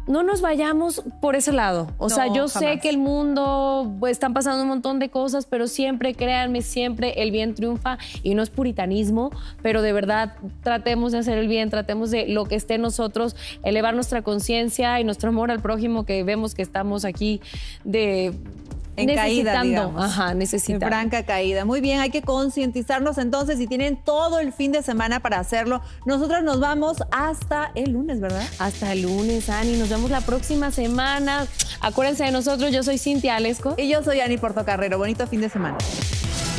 no nos vayamos por ese lado. O sea, yo sé que el mundo, pues, están pasando un montón de cosas, pero siempre, créanme, siempre el bien triunfa y no es puritanismo, pero de verdad tratemos de hacer el bien, tratemos de lo que esté en nosotros, elevar nuestra conciencia y nuestro amor al prójimo, que vemos que estamos aquí en caída, digamos. Ajá, necesitando. En franca caída. Muy bien, hay que concientizarnos entonces y tienen todo el fin de semana para hacerlo. Nosotros nos vamos hasta el lunes, ¿verdad? Hasta el lunes, Ani. Nos vemos la próxima semana. Acuérdense de nosotros, yo soy Cintia Alesco. Y yo soy Ani Portocarrero. Bonito fin de semana.